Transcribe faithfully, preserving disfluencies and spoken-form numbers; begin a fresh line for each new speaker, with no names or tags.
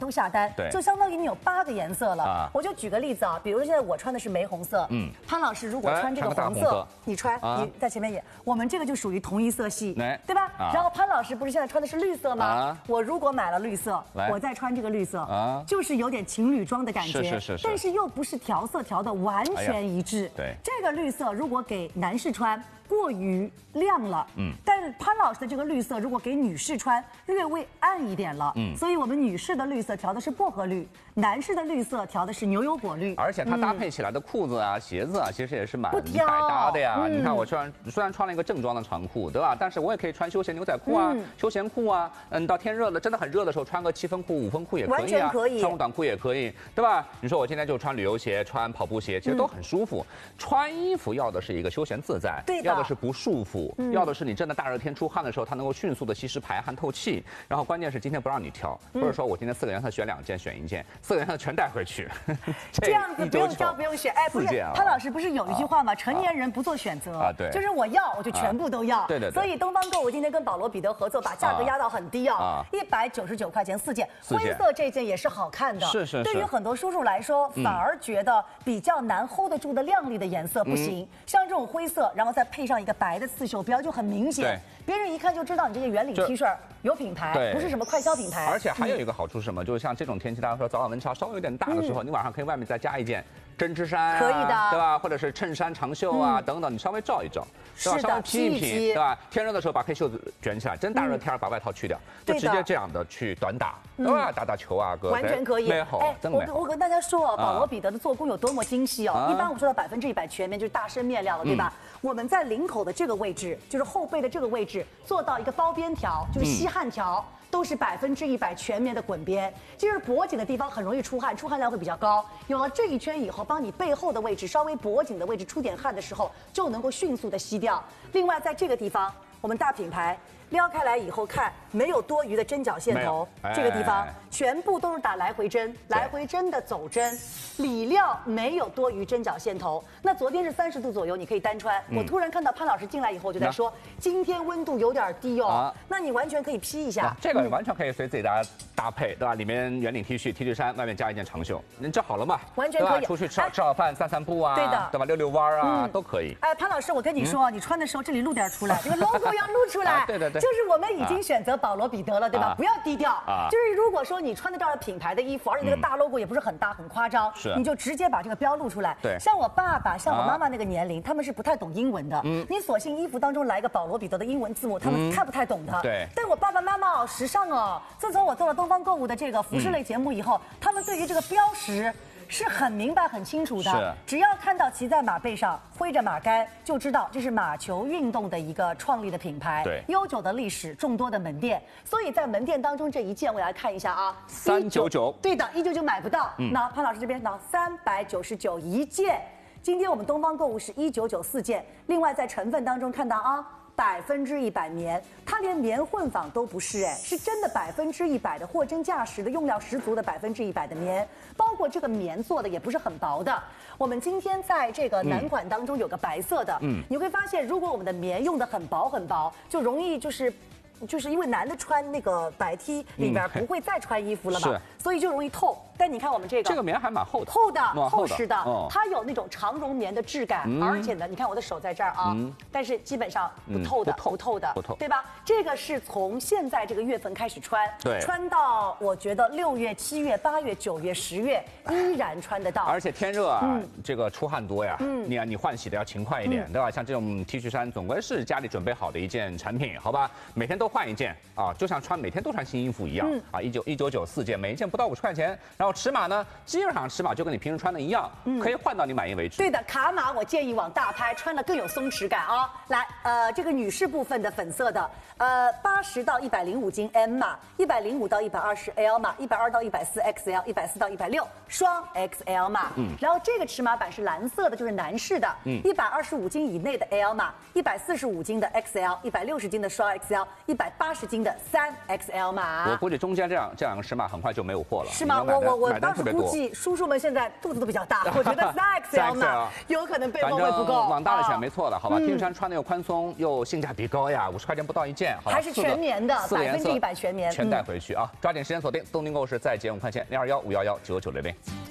都下单，
对，
就相当于你有八个颜色了。
啊，
我就举个例子啊，比如现在我穿的是玫红色，嗯，潘老师如果穿这个红色，你穿，你在前面演，我们这个就属于同一色系，对吧？然后潘老师不是现在穿的是绿色吗？我如果买了绿色，我再穿这个绿色，啊，就是有点情侣装的感觉，
是是是，
但是又不是调色调的完全一致。对，这个绿色如果给男士穿，过于亮了，嗯，但是潘老师的这个绿色如果给女士穿，略微暗一点了，嗯，所以我们女士的绿色调的是薄荷绿，男士的绿色调的是牛油果绿，
而且它搭配起来的裤子啊、鞋子啊，其实也是蛮百搭的呀。你看我虽然虽然穿了一个正装的长裤，对吧？但是我也可以穿休闲牛仔裤啊、休闲裤啊，嗯，到天热了，真的很热的时候，穿个七分裤、五分裤也可以啊，完全可以，穿个短裤也可以，对吧？你说我今天就穿旅游鞋、穿跑步鞋，其实都很舒服。穿衣服要的是一个休闲自在，对，要的是不束缚。嗯、要的是你真的大热天出汗的时候，它能够迅速的吸湿排汗透气。然后关键是今天不让你挑，或者说我今天四个颜色选两件，选一件，四个颜色全带回去。
这样子不用挑不用选，哎，不是，潘老师不是有一句话吗？成年人不做选择啊，对，就是我要我就全部都要。对对。所以东方购物今天跟保罗彼得合作，把价格压到很低啊，一百九十九块钱四件，灰色这件也是好看的。是是。对于很多叔叔来说，反而觉得比较难 hold 得住的亮丽的颜色不行，像这种灰色，然后再配上一个白的刺绣标就很明显，别人一看就知道你这件圆领 T 恤有品牌，不是什么快消品牌。而且还有一个好处是什么？就是像这种天气，大家说早晚温差稍微有点大的时候，你晚上可以外面再加一件针织衫，可以的，对吧？或者是衬衫长袖啊等等，你稍微罩一罩，对吧？稍微披一披，对吧？天热的时候把黑袖子卷起来，真大热天把外套去掉，就直接这样的去短打，对吧？打打球啊，哥，完全可以。美好，真美好。我我跟大家说，保罗彼得的做工有多么精细哦。一般我们说到百分之一百全棉就是大身面料了，对吧？我们在领口的这个位置，就是后背的这个位置，做到一个包边条，就是吸汗条，都是百分之一百全棉的滚边。就是脖颈的地方很容易出汗，出汗量会比较高。有了这一圈以后，帮你背后的位置稍微脖颈的位置出点汗的时候，就能够迅速的吸掉。另外，在这个地方，我们大品牌 撩开来以后看，没有多余的针脚线头，这个地方全部都是打来回针，来回针的走针，里料没有多余针脚线头。那昨天是三十度左右，你可以单穿。我突然看到潘老师进来以后，就在说今天温度有点低哦，那你完全可以披一下。这个完全可以随自己大家搭配，对吧？里面圆领 T 恤、T 恤衫，外面加一件长袖，你这好了嘛？完全可以。出去吃吃好饭、散散步啊，对的，对吧？溜溜弯啊，都可以。哎，潘老师，我跟你说，你穿的时候这里露点出来，这个 logo 要露出来。对对对。 就是我们已经选择保罗彼得了，对吧？不要低调啊！就是如果说你穿得到品牌的衣服，而且这个大 logo 也不是很大很夸张，是你就直接把这个标露出来。对，像我爸爸、像我妈妈那个年龄，他们是不太懂英文的。嗯，你索性衣服当中来一个保罗彼得的英文字母，他们看不太懂的。对，但我爸爸妈妈好时尚哦！自从我做了东方购物的这个服饰类节目以后，他们对于这个标识 是很明白、很清楚的，只要看到骑在马背上挥着马杆，就知道这是马球运动的一个创立的品牌，对，悠久的历史，众多的门店。所以在门店当中这一件，我来看一下啊，三九九，对的，一九九买不到。嗯，那潘老师这边呢，三百九十九一件。今天我们东方购物是一九九四件。另外在成分当中看到啊， 百分之一百棉，它连棉混纺都不是，哎，是真的百分之一百的货真价实的用料十足的百分之一百的棉，包括这个棉做的也不是很薄的。我们今天在这个男款当中有个白色的，嗯，你会发现，如果我们的棉用的很薄很薄，就容易就是 就是因为男的穿那个白 T 里边不会再穿衣服了嘛，所以就容易透。但你看我们这个，这个棉还蛮厚的，厚的、厚实的，它有那种长绒棉的质感，而且呢，你看我的手在这儿啊，但是基本上不透的，不透的，不透，对吧？这个是从现在这个月份开始穿，对，穿到我觉得六月、七月、八月、九月、十月依然穿得到。而且天热啊，这个出汗多呀，你啊你换洗的要勤快一点，对吧？像这种 T 恤衫，总归是家里准备好的一件产品，好吧？每天都 换一件啊，就像穿每天都穿新衣服一样、嗯、啊！一九一九九四件，每一件不到五十块钱。然后尺码呢，基本上尺码就跟你平时穿的一样，嗯、可以换到你满意为止。对的，卡码我建议往大拍，穿了更有松弛感啊！来，呃，这个女士部分的粉色的，呃，八十到一百零五斤 M 码，一百零五到一百二十 L 码，一百二到一百四 X L， 一百四到一百六双 X L 码。嗯，然后这个尺码版是蓝色的，就是男士的，嗯，一百二十五斤以内的 L 码，一百四十五斤的 X L， 一百六十斤的双 X L， 一百八十斤的三 X L 码。我估计中间这样这两个尺码很快就没有货了，是吗？我我我当时估计叔叔们现在肚子都比较大，我觉得三 X L 呢有可能备货会不够。
往大了选没错的，好吧。T 恤衫穿的又宽松又性价比高呀，五十块钱不到一件，好吧。
还是全棉的，百分之一百全棉，
全带回去啊！抓紧时间锁定东京购物市，再减五块钱，零二幺五幺幺九九零零。